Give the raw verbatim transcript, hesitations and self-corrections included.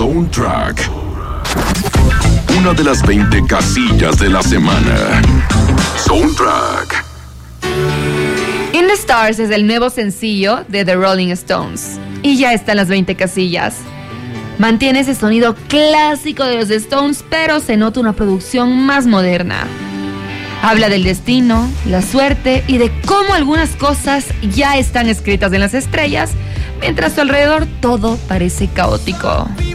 Soundtrack. Una de las veinte casillas de la semana. Soundtrack. In the Stars es el nuevo sencillo de The Rolling Stones. Y ya está en las veinte casillas. Mantiene ese sonido clásico de los Stones, pero se nota una producción más moderna. Habla del destino, la suerte y de cómo algunas cosas ya están escritas en las estrellas, mientras a su alrededor todo parece caótico.